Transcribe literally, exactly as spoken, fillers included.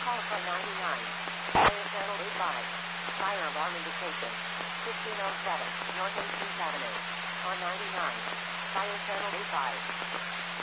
Call from ninety-nine. Fire channel eighty-five. Fire alarm indication. fifteen oh seven North eighteenth Avenue. On ninety-nine. Fire channel eighty-five.